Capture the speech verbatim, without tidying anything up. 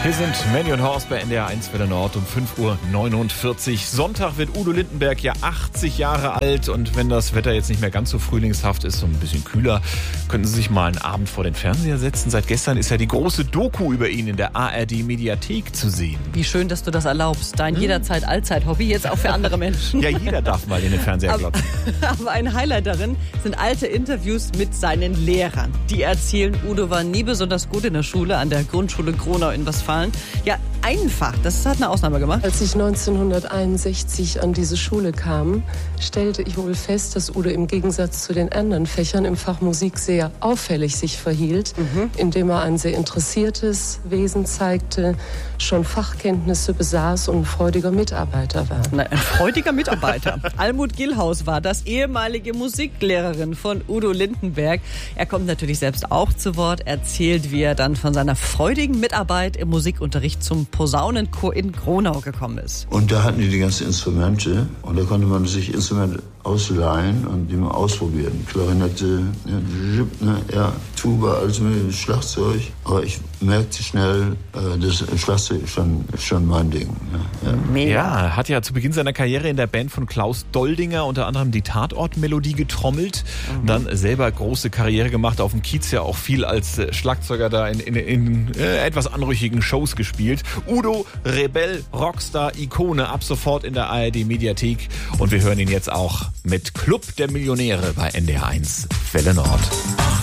Hier sind Manny und Horst bei N D R eins Welle Nord um fünf Uhr neunundvierzig. Sonntag wird Udo Lindenberg ja achtzig Jahre alt. Und wenn das Wetter jetzt nicht mehr ganz so frühlingshaft ist, so ein bisschen kühler, könnten Sie sich mal einen Abend vor den Fernseher setzen. Seit gestern ist ja die große Doku über ihn in der A R D-Mediathek zu sehen. Wie schön, dass du das erlaubst. Dein hm? jederzeit Allzeit-Hobby, jetzt auch für andere Menschen. Ja, jeder darf mal in den Fernseher glotzen. Aber, aber ein Highlight darin sind alte Interviews mit seinen Lehrern. Die erzählen, Udo war nie besonders gut in der Schule, an der Grundschule Gronau in Westfalen. Ja, einfach. Das hat eine Ausnahme gemacht. Als ich neunzehnhunderteinundsechzig an diese Schule kam, stellte ich wohl fest, dass Udo im Gegensatz zu den anderen Fächern im Fach Musik sehr auffällig sich verhielt, mhm. indem er ein sehr interessiertes Wesen zeigte, schon Fachkenntnisse besaß und ein freudiger Mitarbeiter war. Nein, ein freudiger Mitarbeiter. Almut Gillhaus war das, ehemalige Musiklehrerin von Udo Lindenberg. Er kommt natürlich selbst auch zu Wort, erzählt, wie er dann von seiner freudigen Mitarbeit im Musikunterricht zum Posaunenchor in Gronau gekommen ist. Und da hatten die die ganzen Instrumente und da konnte man sich Instrumente ausleihen und die mal ausprobieren. Klarinette, ne, ne, ja, Tuba, also Schlagzeug. Aber ich merkte schnell, äh, das Schlagzeug ist schon, ist schon mein Ding. Ne, ja. ja, hat ja zu Beginn seiner Karriere in der Band von Klaus Doldinger unter anderem die Tatortmelodie getrommelt. Mhm. Dann selber große Karriere gemacht, auf dem Kiez ja auch viel als Schlagzeuger da in, in, in äh, etwas anrüchigen Shows gespielt. Udo, Rebell, Rockstar, Ikone, ab sofort in der A R D-Mediathek. Und wir hören ihn jetzt auch mit Club der Millionäre bei N D R eins Welle Nord.